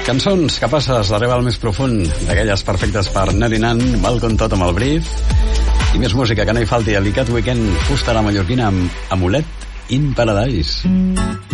Cançons capaces d'arribar al més profund, d'aquelles perfectes per anar dinant, balcon tot amb el brief, i més música que no hi falti a l'ICAT Weekend, fusta la mallorquina amb Amulet in Paradise.